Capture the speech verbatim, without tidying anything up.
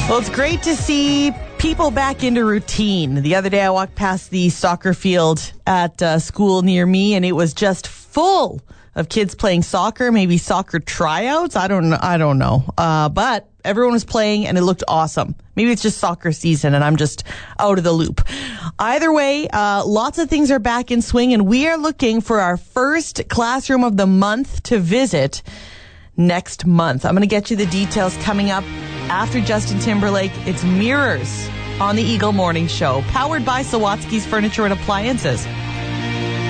Well, it's great to see people back into routine. The other day I walked past the soccer field at a school near me, and it was just full of kids playing soccer, maybe soccer tryouts. I don't know. I don't know. Uh, but everyone was playing, and it looked awesome. Maybe it's just soccer season, and I'm just out of the loop. Either way, uh, lots of things are back in swing, and we are looking for our first classroom of the month to visit next month. I'm going to get you the details coming up after Justin Timberlake. It's Mirrors on the Eagle Morning Show, powered by Sawatsky's Furniture and Appliances.